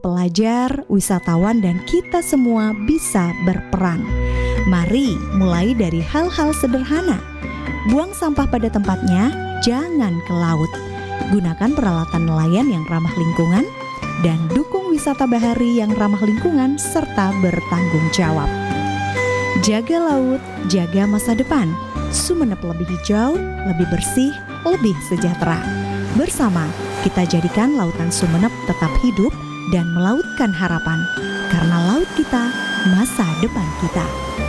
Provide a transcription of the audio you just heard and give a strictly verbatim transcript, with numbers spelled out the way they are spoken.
pelajar, wisatawan, dan kita semua bisa berperan. Mari mulai dari hal-hal sederhana. Buang sampah pada tempatnya, jangan ke laut. Gunakan peralatan nelayan yang ramah lingkungan, dan dukung wisata bahari yang ramah lingkungan serta bertanggung jawab. Jaga laut, jaga masa depan. Sumenep lebih hijau, lebih bersih, lebih sejahtera. Bersama, kita jadikan lautan Sumenep tetap hidup dan melautkan harapan. Karena laut kita, masa depan kita.